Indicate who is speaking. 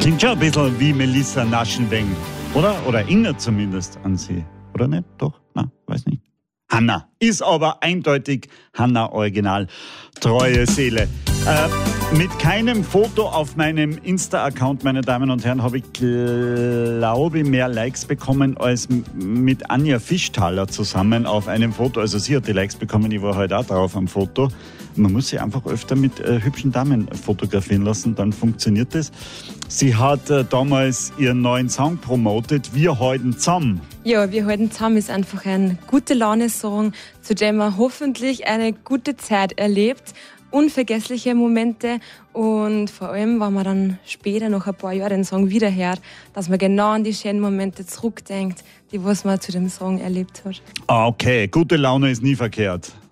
Speaker 1: Klingt schon ein bisschen wie Melissa Naschenweng, oder? Oder erinnert zumindest an sie. Oder nicht? Doch? Na, weiß nicht. Hanna. Ist aber eindeutig Hanna Original. Treue Seele. Mit keinem Foto auf meinem Insta-Account, meine Damen und Herren, habe ich, glaube ich, mehr Likes bekommen als mit Anja Fischthaler zusammen auf einem Foto. Also sie hat die Likes bekommen, ich war heute auch drauf am Foto. Man muss sich einfach öfter mit hübschen Damen fotografieren lassen, dann funktioniert das. Sie hat damals ihren neuen Song promotet, Wir halten zusammen.
Speaker 2: Ja, Wir halten zusammen ist einfach ein gute Laune-Song, zu dem man hoffentlich eine gute Zeit erlebt, unvergessliche Momente und vor allem, wenn man dann später, nach ein paar Jahren den Song wieder hört, dass man genau an die schönen Momente zurückdenkt, die was man zu dem Song erlebt hat.
Speaker 1: Okay, gute Laune ist nie verkehrt.